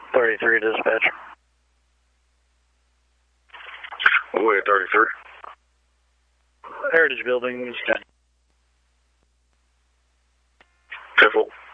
33 dispatch. We're at 33. Heritage Building is 10. Careful.